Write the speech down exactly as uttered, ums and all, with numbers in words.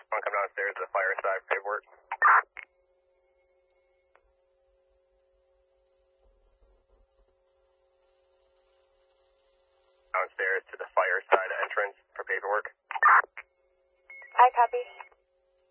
I'll come downstairs to the fire side for paperwork. Downstairs to the fire side entrance for paperwork. I copy.